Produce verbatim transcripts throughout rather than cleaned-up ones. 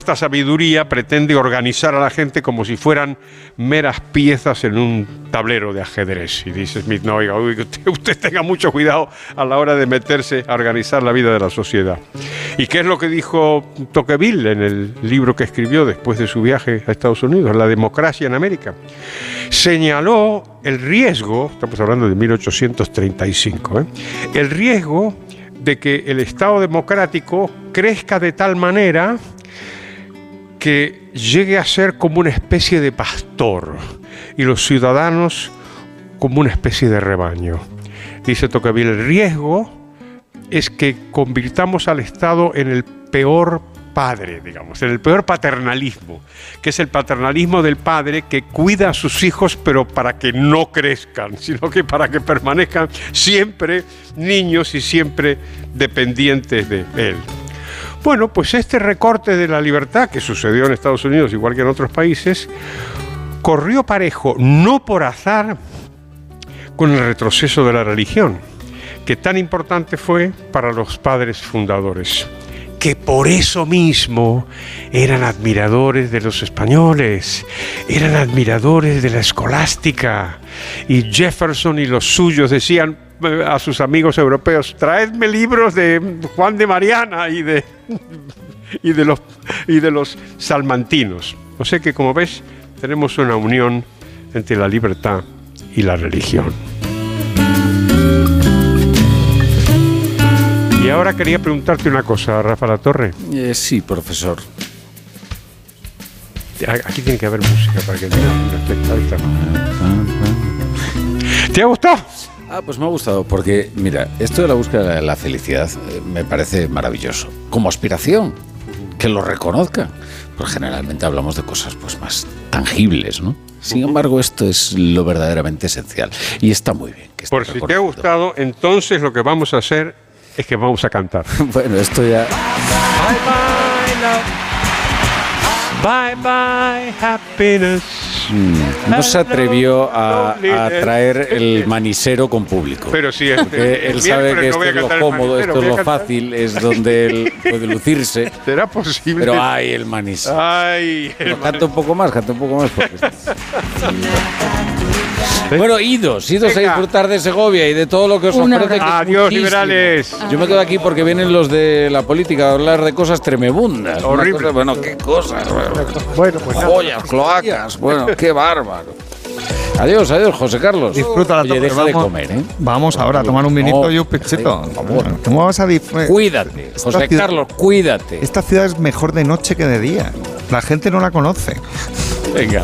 Esta sabiduría pretende organizar a la gente como si fueran meras piezas en un tablero de ajedrez. Y dice Smith, no, oiga, oiga usted, usted tenga mucho cuidado a la hora de meterse a organizar la vida de la sociedad. ¿Y qué es lo que dijo Tocqueville en el libro que escribió después de su viaje a Estados Unidos, La democracia en América? Señaló el riesgo, estamos hablando de mil ochocientos treinta y cinco, ¿eh? el riesgo de que el Estado democrático crezca de tal manera que llegue a ser como una especie de pastor y los ciudadanos como una especie de rebaño. Dice Tocqueville, el riesgo es que convirtamos al Estado en el peor padre, digamos, en el peor paternalismo, que es el paternalismo del padre que cuida a sus hijos, pero para que no crezcan, sino que para que permanezcan siempre niños y siempre dependientes de él. Bueno, pues este recorte de la libertad que sucedió en Estados Unidos, igual que en otros países, corrió parejo, no por azar, con el retroceso de la religión, que tan importante fue para los padres fundadores, que por eso mismo eran admiradores de los españoles, eran admiradores de la escolástica, y Jefferson y los suyos decían a sus amigos europeos, traedme libros de Juan de Mariana y de, y de, los, y de los salmantinos. O sea que, como ves, tenemos una unión entre la libertad y la religión. Y ahora quería preguntarte una cosa, Rafa Latorre. Eh, sí, profesor. Aquí tiene que haber música para que tenga un efecto. Ahí está. ¿Te ha gustado? Ah, pues me ha gustado, porque, mira, esto de la búsqueda de la felicidad eh, me parece maravilloso. Como aspiración, que lo reconozca. Pues generalmente hablamos de cosas pues más tangibles, ¿no? Sin embargo, esto es lo verdaderamente esencial. Y está muy bien. Que esté Por si te ha gustado, entonces lo que vamos a hacer es que vamos a cantar. Bueno, esto ya... Bye bye love. Bye bye happiness. Mm, no se atrevió a, a traer el manisero con público. Pero sí, porque él sabe que esto es lo cómodo, esto es lo fácil, es donde él puede lucirse. ¿Será posible? Pero ay, el manisero. Ay, el bueno, canta un poco más, canta un poco más. Porque... Bueno, idos, idos Venga. a disfrutar de Segovia y de todo lo que os Una ofrece. Adiós, liberales. Yo me quedo aquí porque vienen los de la política a hablar de cosas tremebundas. Horrible. Cosa, bueno, qué cosas. Bueno, bueno pues joyas, cloacas. Bueno, qué bárbaro. Adiós, adiós, José Carlos. Disfruta la Oye, deja vamos, de comer, ¿eh? Vamos ahora a tomar un vinito no, y un pechito. Por favor. ¿Cómo vas a dif- Cuídate, José ciudad, Carlos, cuídate. Esta ciudad es mejor de noche que de día. La gente no la conoce. Venga.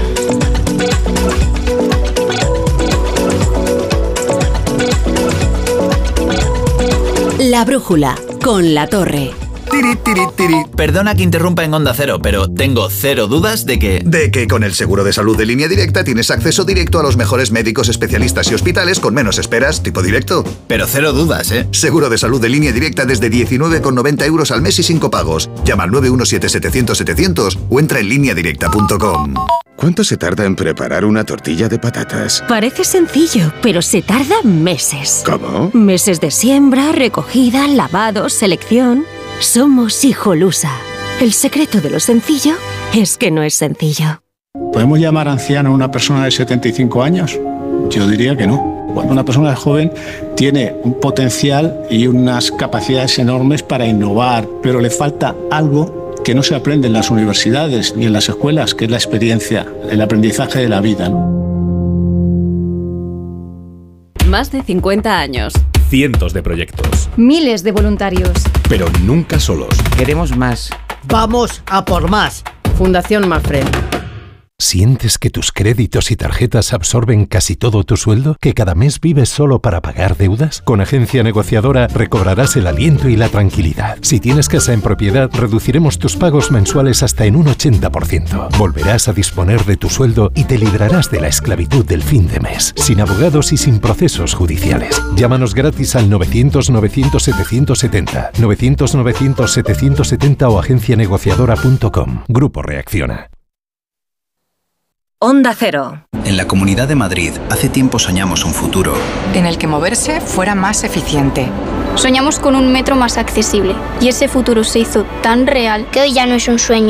La brújula, con Latorre. Tiri, tiri, tiri. Perdona que interrumpa en Onda Cero, pero tengo cero dudas de que... De que con el seguro de salud de Línea Directa tienes acceso directo a los mejores médicos, especialistas y hospitales con menos esperas, tipo directo. Pero cero dudas, ¿eh? Seguro de salud de Línea Directa desde diecinueve con noventa euros al mes y sin copagos. Llama al nueve uno siete setecientos setecientos o entra en línea directa punto com. ¿Cuánto se tarda en preparar una tortilla de patatas? Parece sencillo, pero se tarda meses. ¿Cómo? Meses de siembra, recogida, lavado, selección... Somos Hijolusa. El secreto de lo sencillo es que no es sencillo. ¿Podemos llamar anciano a una persona de setenta y cinco años? Yo diría que no. Cuando una persona joven tiene un potencial y unas capacidades enormes para innovar, pero le falta algo que no se aprende en las universidades ni en las escuelas, que es la experiencia, el aprendizaje de la vida, ¿no? Más de cincuenta años. Cientos de proyectos. Miles de voluntarios. Pero nunca solos. Queremos más. Vamos a por más. Fundación Mafre. ¿Sientes que tus créditos y tarjetas absorben casi todo tu sueldo? ¿Que cada mes vives solo para pagar deudas? Con Agencia Negociadora recobrarás el aliento y la tranquilidad. Si tienes casa en propiedad, reduciremos tus pagos mensuales hasta en un ochenta por ciento. Volverás a disponer de tu sueldo y te librarás de la esclavitud del fin de mes, sin abogados y sin procesos judiciales. Llámanos gratis al novecientos novecientos setecientos setenta, novecientos novecientos setecientos setenta o agencia negociadora punto com. Grupo Reacciona. Onda Cero. En la Comunidad de Madrid, hace tiempo soñamos un futuro en el que moverse fuera más eficiente. Soñamos con un metro más accesible y ese futuro se hizo tan real que hoy ya no es un sueño,